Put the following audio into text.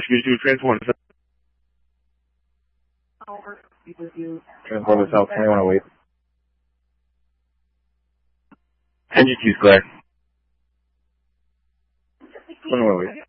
me to transport. Transport South 2108. NG2 Square. 2108.